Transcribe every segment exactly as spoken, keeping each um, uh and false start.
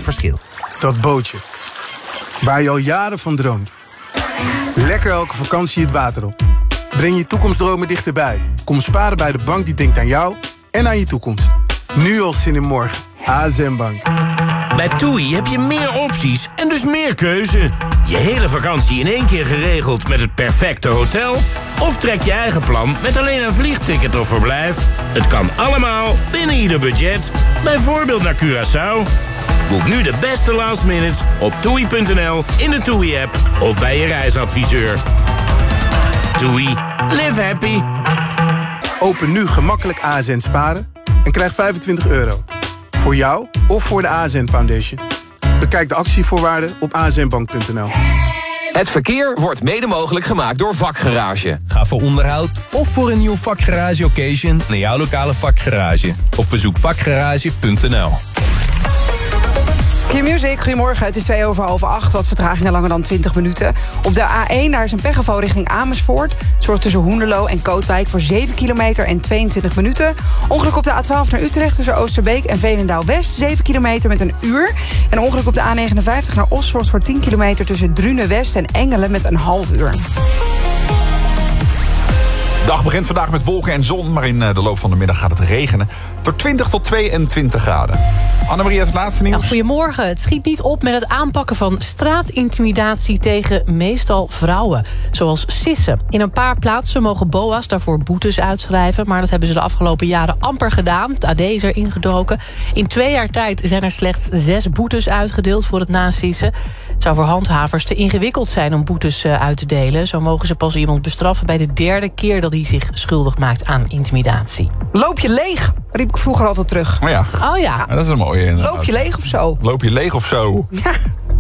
verschil. Dat bootje. Waar je al jaren van droomt. Lekker elke vakantie het water op. Breng je toekomstdromen dichterbij. Kom sparen bij de bank die denkt aan jou en aan je toekomst. Nu al zin in morgen. A S M Bank. Bij TUI heb je meer opties en dus meer keuze. Je hele vakantie in één keer geregeld met het perfecte hotel? Of trek je eigen plan met alleen een vliegticket of verblijf? Het kan allemaal binnen ieder budget. Bijvoorbeeld naar Curaçao. Boek nu de beste last minutes op toei punt n l, in de TUI-app of bij je reisadviseur. TUI. Live happy. Open nu gemakkelijk A S N Sparen en krijg vijfentwintig euro. Voor jou of voor de A S N Foundation. Bekijk de actievoorwaarden op a s n bank punt n l. Het verkeer wordt mede mogelijk gemaakt door Vakgarage. Ga voor onderhoud of voor een nieuw Vakgarage occasion naar jouw lokale Vakgarage. Of bezoek vakgarage punt n l. Q-Music, goedemorgen. Het is twee over half acht. Wat vertragingen langer dan twintig minuten. Op de A één, daar is een pechgeval richting Amersfoort. Het zorgt tussen Hoenderloo en Kootwijk voor zeven kilometer en tweeëntwintig minuten. Ongeluk op de A twaalf naar Utrecht tussen Oosterbeek en Veenendaal-West. zeven kilometer met een uur. En ongeluk op de A negenenvijftig naar Os zorgt voor tien kilometer tussen Drunen-West en Engelen met een half uur. De dag begint vandaag met wolken en zon, maar in de loop van de middag gaat het regenen. Door twintig tot tweeëntwintig graden. Annemarie, het laatste nieuws. Nou, goedemorgen. Het schiet niet op met het aanpakken van straatintimidatie tegen meestal vrouwen. Zoals sissen. In een paar plaatsen mogen B O A's daarvoor boetes uitschrijven. Maar dat hebben ze de afgelopen jaren amper gedaan. Het A D is er ingedoken. In twee jaar tijd zijn er slechts zes boetes uitgedeeld voor het nasissen. Het zou voor handhavers te ingewikkeld zijn om boetes uit te delen. Zo mogen ze pas iemand bestraffen bij de derde keer dat hij zich schuldig maakt aan intimidatie. Loop je leeg, riep ik vroeger altijd terug. Oh ja. Oh ja. Ja, dat is een mooie inderdaad. Loop je leeg of zo? Loop je leeg of zo? Ja.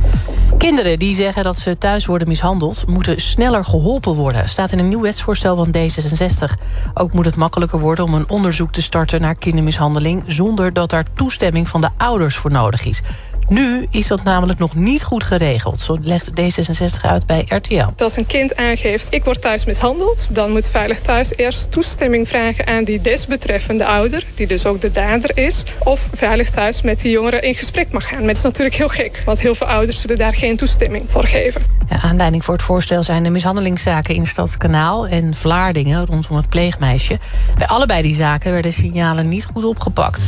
Kinderen die zeggen dat ze thuis worden mishandeld, moeten sneller geholpen worden. Staat in een nieuw wetsvoorstel van D zesenzestig. Ook moet het makkelijker worden om een onderzoek te starten naar kindermishandeling, zonder dat daar toestemming van de ouders voor nodig is. Nu is dat namelijk nog niet goed geregeld. Zo legt D zesenzestig uit bij R T L. Als een kind aangeeft, ik word thuis mishandeld, dan moet Veilig Thuis eerst toestemming vragen aan die desbetreffende ouder, die dus ook de dader is, of Veilig Thuis met die jongere in gesprek mag gaan. Maar dat is natuurlijk heel gek, want heel veel ouders zullen daar geen toestemming voor geven. Ja, aanleiding voor het voorstel zijn de mishandelingszaken in Stadskanaal en Vlaardingen rondom het pleegmeisje. Bij allebei die zaken werden signalen niet goed opgepakt.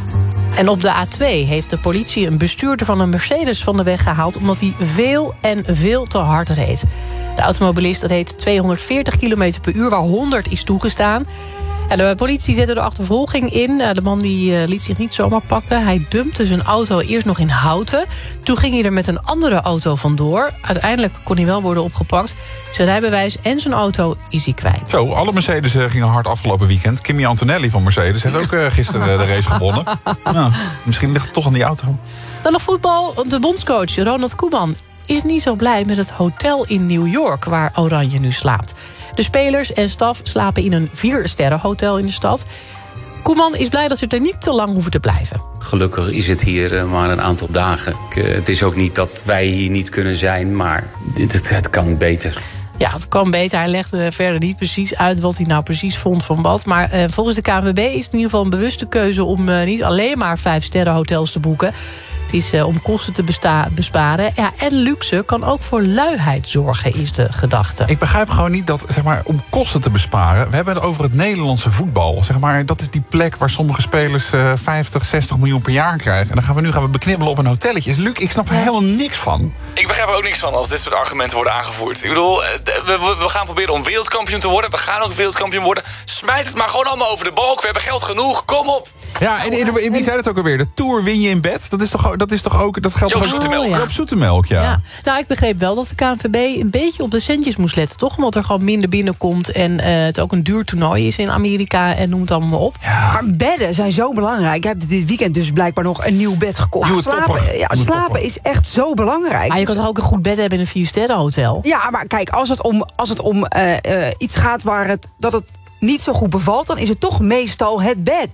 En op de A twee heeft de politie een bestuurder van een Mercedes van de weg gehaald, omdat hij veel en veel te hard reed. De automobilist reed tweehonderdveertig kilometer per uur, waar honderd is toegestaan. En de politie zette de achtervolging in. De man die liet zich niet zomaar pakken. Hij dumpte zijn auto eerst nog in Houten. Toen ging hij er met een andere auto vandoor. Uiteindelijk kon hij wel worden opgepakt. Zijn rijbewijs en zijn auto is hij kwijt. Zo, alle Mercedes gingen hard afgelopen weekend. Kimi Antonelli van Mercedes heeft ook uh, gisteren de race gewonnen. Nou, misschien ligt het toch aan die auto. Dan nog voetbal. De bondscoach Ronald Koeman is niet zo blij met het hotel in New York waar Oranje nu slaapt. De spelers en staf slapen in een vier-sterren-hotel in de stad. Koeman is blij dat ze er niet te lang hoeven te blijven. Gelukkig is het hier uh, maar een aantal dagen. Uh, het is ook niet dat wij hier niet kunnen zijn, maar het, het, het kan beter. Ja, het kan beter. Hij legde verder niet precies uit wat hij nou precies vond van wat. Maar uh, volgens de K N V B is het in ieder geval een bewuste keuze om uh, niet alleen maar vijf-sterren-hotels te boeken. Het is uh, om kosten te besta- besparen. Ja, en luxe kan ook voor luiheid zorgen, is de gedachte. Ik begrijp gewoon niet dat, zeg maar, om kosten te besparen. We hebben het over het Nederlandse voetbal. Zeg maar, dat is die plek waar sommige spelers uh, vijftig, zestig miljoen per jaar krijgen. En dan gaan we nu gaan we beknibbelen op een hotelletje. Luc, ik snap er helemaal niks van. Ik begrijp er ook niks van als dit soort argumenten worden aangevoerd. Ik bedoel, we, we gaan proberen om wereldkampioen te worden. We gaan ook wereldkampioen worden. Smijt het maar gewoon allemaal over de balk. We hebben geld genoeg. Kom op. Ja, en, en, en wie zei het ook alweer? De Tour win je in bed. Dat is toch, dat is toch ook... Dat geldt Joop toch ook Zoetemelk. Oh, ja. Op zoetemelk, ja. ja. Nou, ik begreep wel dat de K N V B een beetje op de centjes moest letten, toch? Omdat er gewoon minder binnenkomt en uh, het ook een duur toernooi is in Amerika en noem het allemaal op. Ja. Maar bedden zijn zo belangrijk. Ik heb dit weekend dus blijkbaar nog een nieuw bed gekocht. Nieuwe slapen ja, slapen is echt zo belangrijk. Maar je kan toch ook een goed bed hebben in een vier-sterren-hotel? Ja, maar kijk, als het om, als het om uh, uh, iets gaat waar het, dat het niet zo goed bevalt, dan is het toch meestal het bed.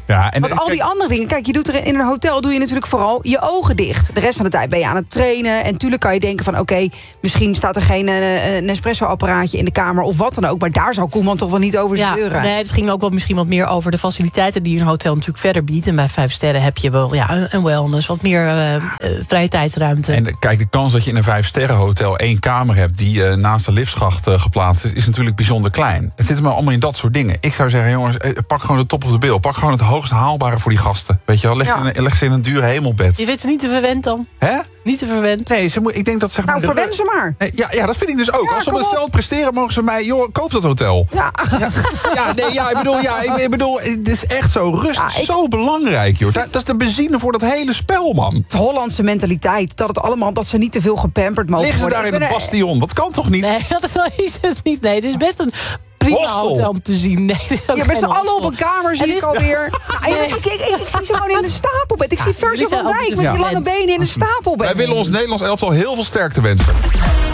Ja, en, Want al die andere dingen, kijk, je doet er in een hotel doe je natuurlijk vooral je ogen dicht. De rest van de tijd ben je aan het trainen. En tuurlijk kan je denken van, oké, okay, misschien staat er geen uh, Nespresso-apparaatje in de kamer of wat dan ook. Maar daar zou Koeman toch wel niet over zeuren. Ja, nee, het ging ook wel misschien wat meer over de faciliteiten die een hotel natuurlijk verder biedt. En bij vijf sterren heb je wel ja, een wellness, wat meer uh, uh, vrije tijdsruimte. En kijk, de kans dat je in een vijf sterren hotel één kamer hebt die uh, naast de liftschacht uh, geplaatst is, is natuurlijk bijzonder klein. Het zit maar allemaal in dat soort dingen. Ik zou zeggen, jongens, pak gewoon de top of the bill. Pak gewoon het hoogst haalbare voor die gasten. Weet je wel, leg, ja. ze, in een, leg ze in een duur hemelbed. Je vindt ze niet te verwend dan? Hè? Niet te verwend. Nee, ze moet, ik denk dat zeg maar. Nou, verwen ze maar. Nee, ja, ja, dat vind ik dus ook. Ja, als ze op het veld presteren, mogen ze mij, joh, koop dat hotel. Ja, ja, ja nee, ja, ik bedoel, ja, ik, ik bedoel, het is echt zo rust, ja, ik, zo belangrijk, joh. Dat, dat is de benzine voor dat hele spel, man. Het Hollandse mentaliteit, dat het allemaal, dat ze niet te veel gepamperd mogen Liggen worden. Liggen ze daar in het bastion? Dat kan toch niet? Nee, dat is, wel, is het niet. Nee, het is best een prima hostel. hotel om te zien. Nee, ja, met z'n allen op een kamer zie ik alweer. Nou, nee. ik, ik, ik, ik zie ze gewoon in een stapelbed. Ik ja, zie Virgil van Dijk met die lange benen in een stapelbed. Wij willen ons Nederlands elftal heel veel sterkte wensen.